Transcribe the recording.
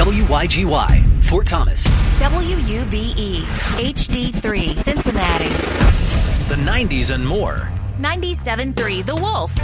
WYGY, Fort Thomas. WUBE, HD3, Cincinnati. The 90s and more. 97.3 The Wolf.